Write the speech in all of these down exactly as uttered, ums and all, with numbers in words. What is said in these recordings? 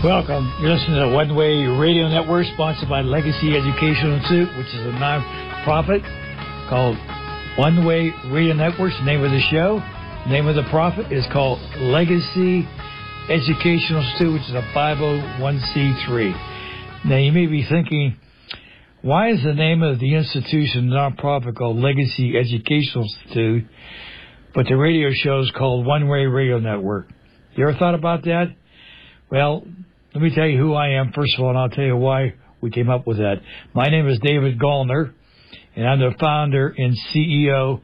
Welcome. You're listening to One Way Radio Network, sponsored by Legacy Educational Institute, which is a non-profit called One Way Radio Network. The name of the show. The name of the profit is called Legacy Educational Institute, which is a five oh one c three. Now, you may be thinking, why is the name of the institution non-profit called Legacy Educational Institute, but the radio show is called One Way Radio Network? You ever thought about that? Well, let me tell you who I am, first of all, and I'll tell you why we came up with that. My name is David Gallner, and I'm the founder and C E O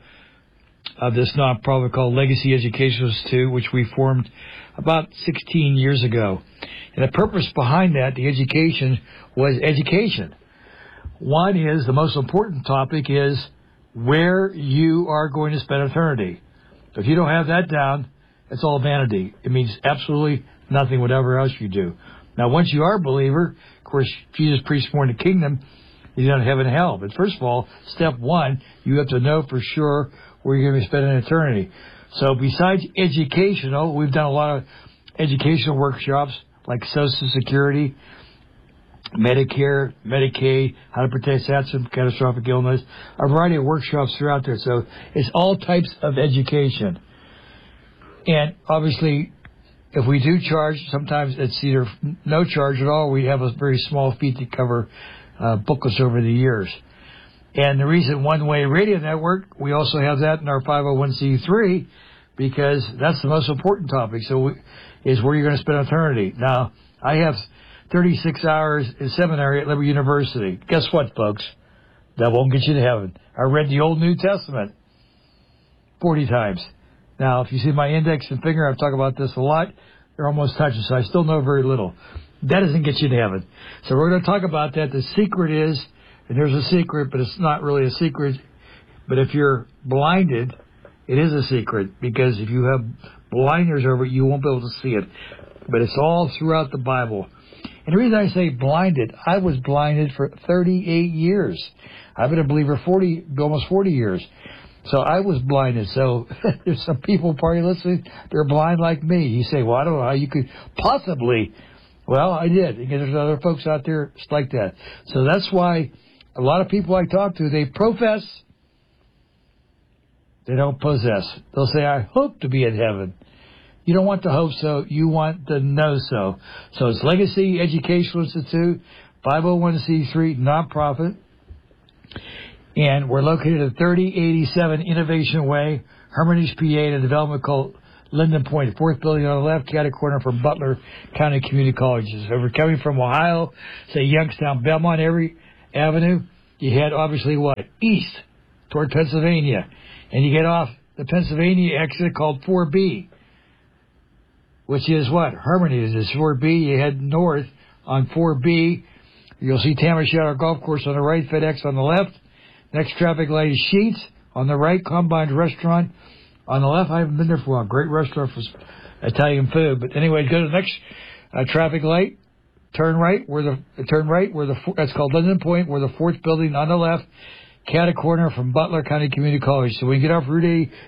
of this nonprofit called Legacy Educational Institute, which we formed about sixteen years ago. And the purpose behind that, the education, was education. One is, the most important topic is where you are going to spend eternity. If you don't have that down, it's all vanity. It means absolutely nothing, whatever else you do. Now, once you are a believer, of course, Jesus preached more in the kingdom, he's not heaven and hell. But first of all, step one, you have to know for sure where you're going to be spending eternity. So besides educational, we've done a lot of educational workshops like Social Security, Medicare, Medicaid, how to protect assets from catastrophic illness, a variety of workshops throughout there. So it's all types of education. And obviously, if we do charge, sometimes it's either no charge at all, we have a very small fee to cover uh, booklets over the years. And the reason One Way Radio Network, we also have that in our five oh one c three, because that's the most important topic, so we, is where you're going to spend eternity. Now, I have thirty-six hours in seminary at Liberty University. Guess what, folks? That won't get you to heaven. I read the Old New Testament forty times. Now, if you see my index and finger, I've talked about this a lot. They're almost touching, so I still know very little. That doesn't get you to heaven. So we're going to talk about that. The secret is, and there's a secret, but it's not really a secret. But if you're blinded, it is a secret, because if you have blinders over it, you won't be able to see it. But it's all throughout the Bible. And the reason I say blinded, I was blinded for thirty-eight years. I've been a believer forty, almost forty years. So I was blinded. So there's some people probably listening, they're blind like me. You say, well, I don't know how you could possibly. Well, I did. And there's other folks out there like that. So that's why a lot of people I talk to, they profess, they don't possess. They'll say, I hope to be in heaven. You don't want to hope so. You want to know so. So it's Legacy Educational Institute, five oh one c three, nonprofit. And we're located at thirty eighty-seven Innovation Way, Hermitage, P A, in a development called Linden Point, fourth building on the left, catty corner from Butler County Community Colleges. So we're coming from Ohio, say Youngstown, Belmont, every avenue. You head, obviously, what? East toward Pennsylvania. And you get off the Pennsylvania exit called four B, which is what? Hermitage is four B. You head north on four B. You'll see Tamara Shadow Golf Course on the right, FedEx on the left. Next traffic light is Sheets. On the right, Combined Restaurant. On the left, I haven't been there for a while. Great restaurant for Italian food. But anyway, go to the next uh, traffic light. Turn right, where the uh, turn right, where the that's called Linden Point, where the fourth building on the left, catty corner from Butler County Community College. So when you get off Route